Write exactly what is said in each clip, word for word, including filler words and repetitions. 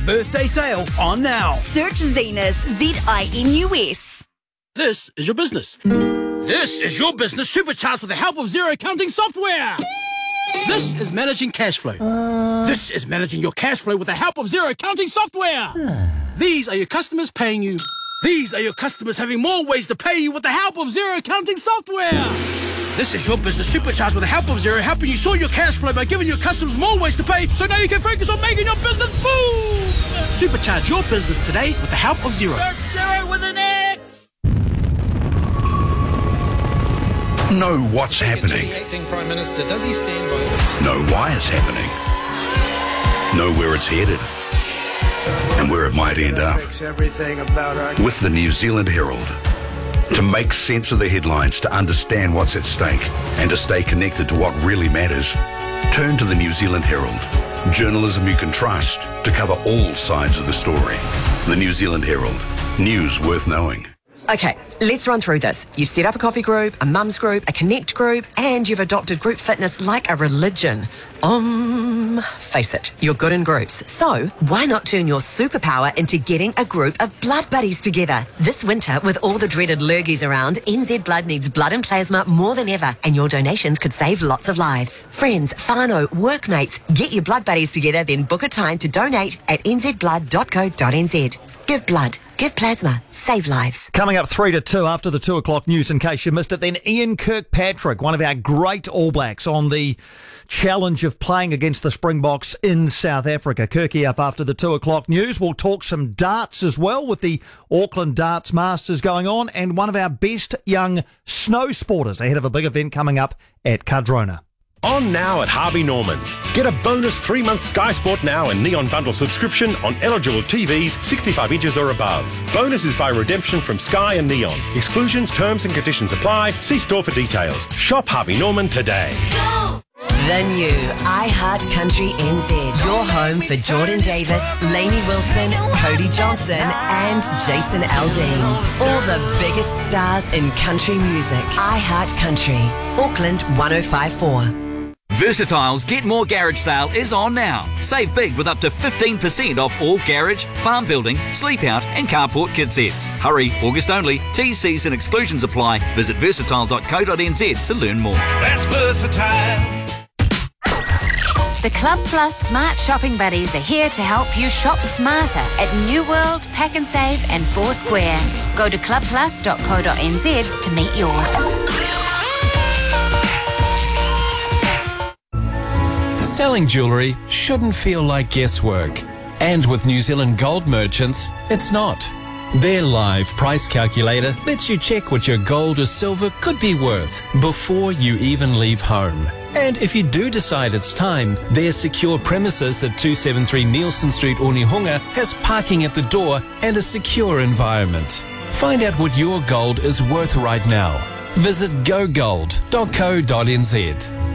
birthday sale on now. Search Zinus, Z I N U S. This is your business. This is your business supercharged with the help of Xero accounting software. This is managing cash flow. Uh... This is managing your cash flow with the help of Xero accounting software. These are your customers paying you. These are your customers having more ways to pay you with the help of Xero accounting software. This is your business supercharged with the help of Xero, helping you sort your cash flow by giving your customers more ways to pay, so now you can focus on making your business boom. Supercharge your business today with the help of Xero. Search Xero with an X. Know what's happening. The acting Prime Minister, does he stand by? Know why it's happening. Know where it's headed. And where it might end up. With the New Zealand Herald. To make sense of the headlines, to understand what's at stake, and to stay connected to what really matters, turn to the New Zealand Herald. Journalism you can trust to cover all sides of the story. The New Zealand Herald. News worth knowing. Okay, let's run through this. You've set up a coffee group, a mums group, a connect group, and you've adopted group fitness like a religion. Um, face it, you're good in groups. So, why not turn your superpower into getting a group of blood buddies together? This winter, with all the dreaded lurgies around, N Z Blood needs blood and plasma more than ever, and your donations could save lots of lives. Friends, whānau, workmates, get your blood buddies together, then book a time to donate at n z blood dot co dot n z. Give blood. Give plasma. Save lives. Coming up three to two after the two o'clock news, in case you missed it, then Ian Kirkpatrick, one of our great All Blacks, on the challenge of playing against the Springboks in South Africa. Kirky up after the two o'clock news. We'll talk some darts as well with the Auckland Darts Masters going on, and one of our best young snow sporters ahead of a big event coming up at Cardrona. On now at Harvey Norman. Get a bonus three-month Sky Sport Now and Neon Bundle subscription on eligible T Vs sixty-five inches or above. Bonus is by redemption from Sky and Neon. Exclusions, terms and conditions apply. See store for details. Shop Harvey Norman today. Go! The new iHeart Country N Z. Your home for Jordan Davis, Lainey Wilson, Cody Johnson and Jason Aldean. All the biggest stars in country music. iHeart Country. Auckland one oh five point four. Versatile's Get More Garage sale is on now. Save big with up to fifteen percent off all garage, farm building, sleep out and carport kit sets. Hurry, August only. T's, C's and exclusions apply. Visit versatile dot co dot n z to learn more. That's Versatile. The Club Plus Smart Shopping Buddies are here to help you shop smarter at New World, Pack and Save and Foursquare. Go to club plus dot co dot n z to meet yours. Selling jewellery shouldn't feel like guesswork. And with New Zealand Gold Merchants, it's not. Their live price calculator lets you check what your gold or silver could be worth before you even leave home. And if you do decide it's time, their secure premises at two seventy-three Nielsen Street, Onehunga has parking at the door and a secure environment. Find out what your gold is worth right now. Visit go gold dot co dot n z.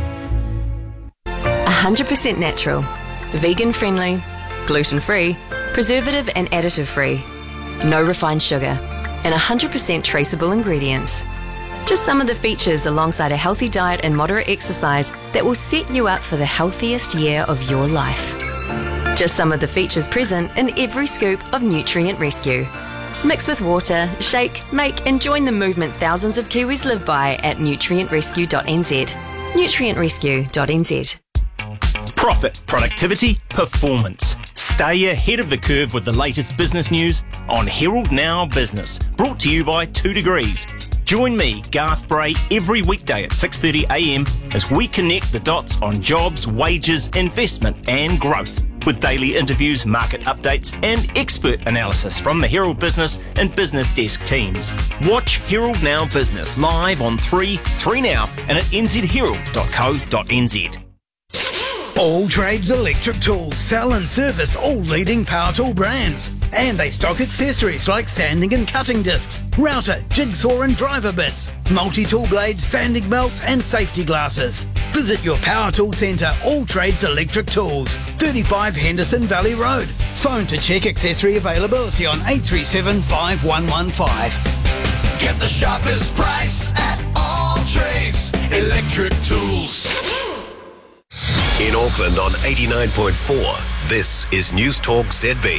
one hundred percent natural, vegan-friendly, gluten-free, preservative and additive-free, no refined sugar, and one hundred percent traceable ingredients. Just some of the features alongside a healthy diet and moderate exercise that will set you up for the healthiest year of your life. Just some of the features present in every scoop of Nutrient Rescue. Mix with water, shake, make and join the movement thousands of Kiwis live by at nutrient rescue dot n z. nutrient rescue dot n z. Profit, productivity, performance. Stay ahead of the curve with the latest business news on Herald Now Business. Brought to you by Two Degrees. Join me, Garth Bray, every weekday at six thirty a m as we connect the dots on jobs, wages, investment and growth. With daily interviews, market updates and expert analysis from the Herald Business and Business Desk teams. Watch Herald Now Business live on three, three Now and at n z herald dot co dot n z. All Trades Electric Tools sell and service all leading power tool brands. And they stock accessories like sanding and cutting discs, router, jigsaw and driver bits, multi-tool blades, sanding belts and safety glasses. Visit your power tool centre, All Trades Electric Tools, thirty-five Henderson Valley Road. Phone to check accessory availability on eight three seven, five one one five. Get the sharpest price at All Trades Electric Tools. In Auckland on eighty-nine point four, this is News Talk Z B.